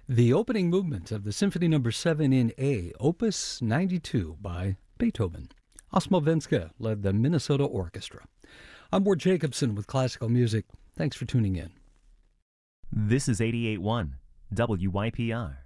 The opening movement of the Symphony No. 7 in A, Opus 92 by Beethoven. Osmo Venska led the Minnesota Orchestra. I'm Ward Jacobson with Classical Music. Thanks for tuning in. This is 88.1 WYPR.